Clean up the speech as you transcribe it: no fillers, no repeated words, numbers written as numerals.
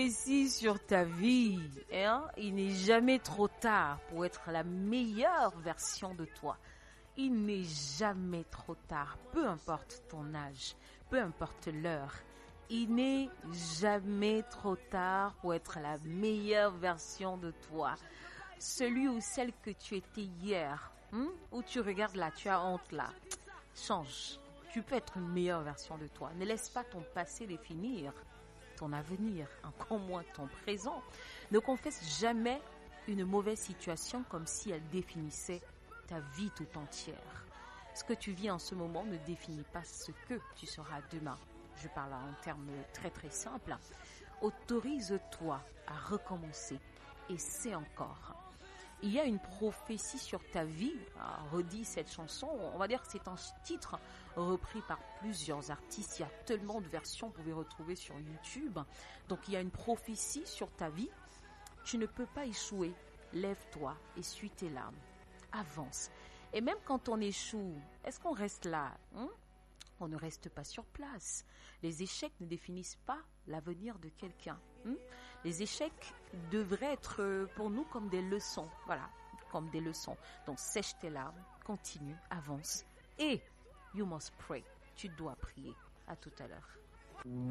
Ici sur ta vie, hein, il n'est jamais trop tard pour être la meilleure version de toi. Il n'est jamais trop tard, peu importe ton âge, peu importe l'heure. Il n'est jamais trop tard pour être la meilleure version de toi. Celui ou celle que tu étais hier, où tu regardes là, tu as honte là, change. Tu peux être une meilleure version de toi. Ne laisse pas ton passé définir ton avenir, encore moins ton présent. Ne confesse jamais une mauvaise situation comme si elle définissait ta vie tout entière. Ce que tu vis en ce moment ne définit pas ce que tu seras demain. Je parle en termes très très simples. Autorise-toi à recommencer et c'est encore. Il y a une prophétie sur ta vie, redit cette chanson, on va dire que c'est un titre repris par plusieurs artistes, il y a tellement de versions que vous pouvez retrouver sur YouTube. Donc il y a une prophétie sur ta vie, tu ne peux pas échouer, lève-toi, essuie tes larmes, avance. Et même quand on échoue, est-ce qu'on reste là On ne reste pas sur place. Les échecs ne définissent pas l'avenir de quelqu'un. Les échecs devraient être pour nous comme des leçons. Voilà, comme des leçons. Donc sèche tes larmes, continue, avance. Et you must pray. Tu dois prier. À tout à l'heure.